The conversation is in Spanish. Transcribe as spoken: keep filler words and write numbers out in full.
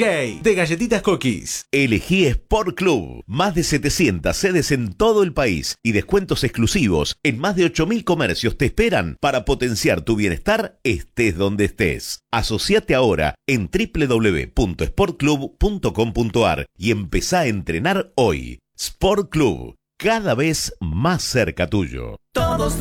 J de Galletitas Cookies. Elegí Sport Club. Más de setecientas sedes en todo el país y descuentos exclusivos en más de ocho mil comercios te esperan para potenciar tu bienestar estés donde estés. Asociate ahora en doble u doble u doble u punto sport club punto com punto a r y empezá a entrenar hoy. Sport Club, cada vez más cerca tuyo. Todos